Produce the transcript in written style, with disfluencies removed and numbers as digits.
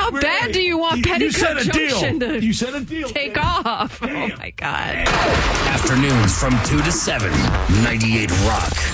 How bad do you want Petticoat Junction to You said a deal. take off? Oh, my God. Afternoons from 2 to 7, 98 Rock.